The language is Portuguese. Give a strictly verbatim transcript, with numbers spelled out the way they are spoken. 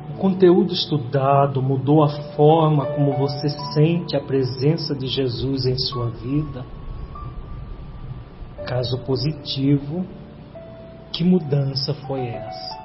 O conteúdo estudado mudou a forma como você sente a presença de Jesus em sua vida? Caso positivo, que mudança foi essa?